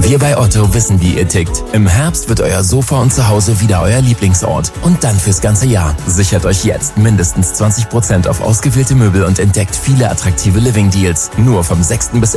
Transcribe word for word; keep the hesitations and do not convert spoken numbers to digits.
Wir bei Otto wissen, wie ihr tickt. Im Herbst wird euer Sofa und Zuhause wieder euer Lieblingsort. Und dann fürs ganze Jahr. Sichert euch jetzt mindestens zwanzig Prozent auf ausgewählte Möbel und entdeckt viele attraktive Living Deals. Nur vom sechsten bis